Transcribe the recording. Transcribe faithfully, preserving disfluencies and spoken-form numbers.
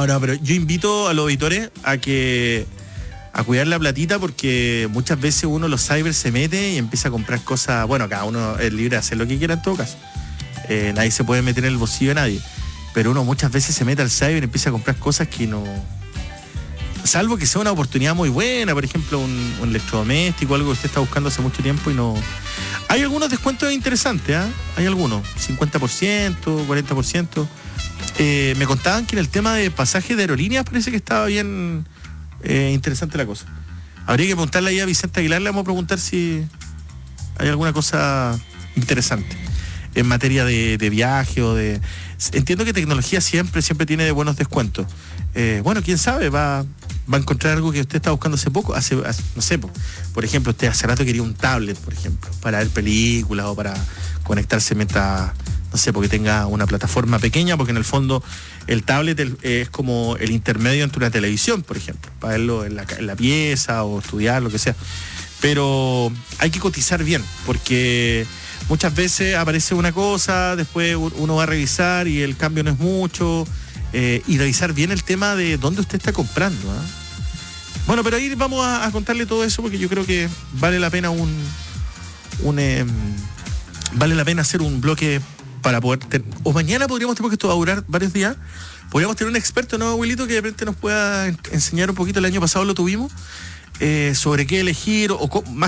No, no, pero yo invito a los auditores a que a cuidar la platita, porque muchas veces uno los cyber se mete y empieza a comprar cosas. Bueno, cada uno es libre de hacer lo que quiera en todo caso. Eh, nadie se puede meter en el bolsillo de nadie. Pero uno muchas veces se mete al cyber y empieza a comprar cosas que no... Salvo que sea una oportunidad muy buena, por ejemplo, un, un electrodoméstico, algo que usted está buscando hace mucho tiempo y no... Hay algunos descuentos interesantes, ¿eh? Hay algunos, cincuenta por ciento, cuarenta por ciento. Eh, me contaban que en el tema de pasajes de aerolíneas parece que estaba bien eh, interesante la cosa. Habría que preguntarle ahí a Vicente Aguilar, le vamos a preguntar si hay alguna cosa interesante en materia de, de viaje o de... Entiendo que tecnología siempre, siempre tiene buenos descuentos. Eh, bueno, quién sabe, va, va a encontrar algo que usted está buscando hace poco, hace, hace no sé, por, por ejemplo, usted hace rato quería un tablet, por ejemplo, para ver películas o para conectarse mientras, no sé, porque tenga una plataforma pequeña, porque en el fondo el tablet el, es como el intermedio entre una televisión, por ejemplo, para verlo en la, en la pieza o estudiar, lo que sea. Pero hay que cotizar bien, porque muchas veces aparece una cosa, después uno va a revisar y el cambio no es mucho, eh, y revisar bien el tema de dónde usted está comprando, ¿eh? Bueno, pero ahí vamos a, a contarle todo eso, porque yo creo que vale la pena un, un eh, vale la pena hacer un bloque para poder tener, o mañana podríamos, porque esto va a durar varios días, podríamos tener un experto, ¿no, abuelito? Que de repente nos pueda enseñar un poquito. El año pasado lo tuvimos, eh, sobre qué elegir o, o más